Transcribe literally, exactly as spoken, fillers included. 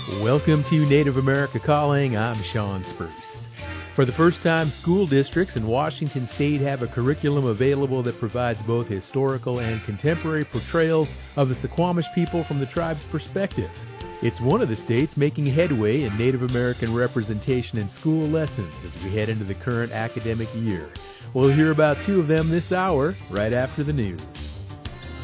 Welcome to Native America Calling. I'm Sean Spruce. For the first time, school districts in Washington State have a curriculum available that provides both historical and contemporary portrayals of the Suquamish people from the tribe's perspective. It's one of the states making headway in Native American representation in school lessons as we head into the current academic year. We'll hear about two of them this hour, right after the news.